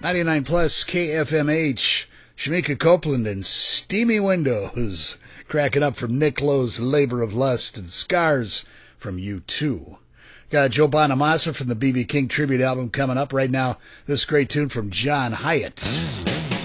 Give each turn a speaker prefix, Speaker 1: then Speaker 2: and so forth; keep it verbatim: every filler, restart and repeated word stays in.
Speaker 1: ninety-nine plus K F M H. Shamika Copeland and Steamy Windows. Cracking up from Nick Lowe's Labor of Lust and Scars from U two. Got Joe Bonamassa from the B B King tribute album coming up right now. This great tune from John Hyatt.